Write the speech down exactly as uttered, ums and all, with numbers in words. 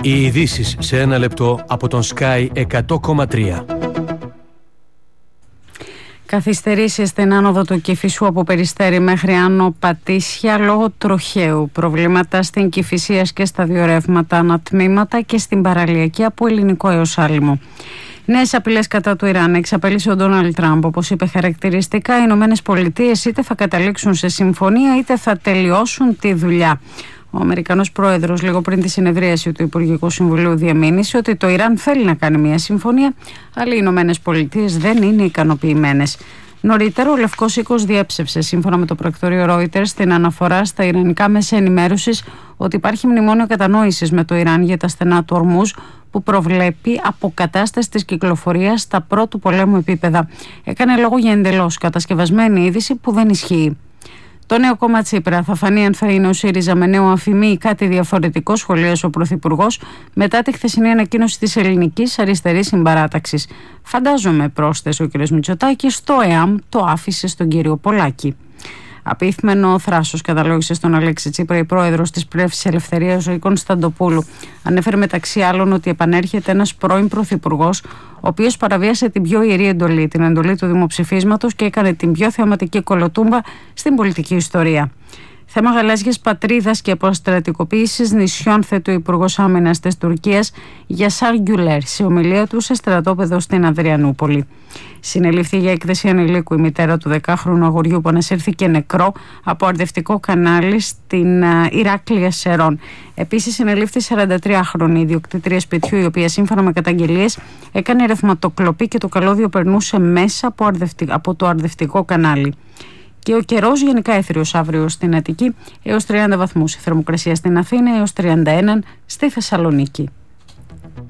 Οι ειδήσεις σε ένα λεπτό από τον Sky εκατό κόμμα τρία. Καθυστερήσεις στην άνοδο του Κηφισού από Περιστέρι μέχρι Άνω Πατήσια λόγω τροχαίου. Προβλήματα στην Κηφισίας και στα δύο ρεύματα ανατμήματα και στην παραλιακή από Ελληνικό έως Άλυμο. Νέες απειλές κατά του Ιράν εξαπέλυσε ο Ντόναλντ Τραμπ. Όπως είπε χαρακτηριστικά, οι Ηνωμένες Πολιτείες είτε θα καταλήξουν σε συμφωνία είτε θα τελειώσουν τη δουλειά. Ο Αμερικανός Πρόεδρος, λίγο πριν τη συνεδρίαση του Υπουργικού Συμβουλίου, διαμήνυσε ότι το Ιράν θέλει να κάνει μια συμφωνία, αλλά οι Ηνωμένες Πολιτείες δεν είναι ικανοποιημένες. Νωρίτερα, ο Λευκός Οίκος διέψευσε, σύμφωνα με το πρακτορείο Reuters, την αναφορά στα ιρανικά μέσα ενημέρωσης ότι υπάρχει μνημόνιο κατανόησης με το Ιράν για τα στενά του Ορμούζ, που προβλέπει αποκατάσταση της κυκλοφορίας στα πρώτου πολέμου επίπεδα. Έκανε λόγο για εντελώς κατασκευασμένη είδηση που δεν ισχύει. Το νέο κόμμα Τσίπρα θα φανεί αν θα είναι ο ΣΥΡΙΖΑ με νέο αφημί ή κάτι διαφορετικό, σχολίασε ο Πρωθυπουργός μετά τη χθεσινή ανακοίνωση της Ελληνικής Αριστερής Συμπαράταξης. Φαντάζομαι, πρόσθεσε ο κ. Μητσοτάκης, το ΕΑΜ το άφησε στον κύριο Πολάκη. Απίθμενο θράσος καταλόγησε στον Αλέξη Τσίπρα η πρόεδρος της Πλεύσης Ελευθερίας, ο Κωνσταντοπούλου. Ανέφερε μεταξύ άλλων ότι επανέρχεται ένας πρώην πρωθυπουργός, ο οποίος παραβίασε την πιο ιερή εντολή, την εντολή του δημοψηφίσματος, και έκανε την πιο θεαματική κολοτούμπα στην πολιτική ιστορία. Θέμα γαλάζιας πατρίδας και αποστρατικοποίησης νησιών θέτει ο Υπουργός Άμυνας της Τουρκίας Γιασάρ Γκιουλέρ σε ομιλία του σε στρατόπεδο στην Αδριανούπολη. Συνελήφθη για έκθεση ανηλίκου η μητέρα του δεκάχρονου αγοριού που ανασύρθηκε νεκρό από αρδευτικό κανάλι στην Ηράκλεια Σερών. Επίσης, συνελήφθη σαραντατριάχρονη ιδιοκτήτρια σπιτιού, η οποία σύμφωνα με καταγγελίες έκανε ρευματοκλοπή και το καλώδιο περνούσε μέσα από, αρδευτικ... από το αρδευτικό κανάλι. Και ο καιρός γενικά έθριος αύριο στην Αττική έως τριάντα βαθμούς. Η θερμοκρασία στην Αθήνα έως τριάντα ένα στη Θεσσαλονίκη.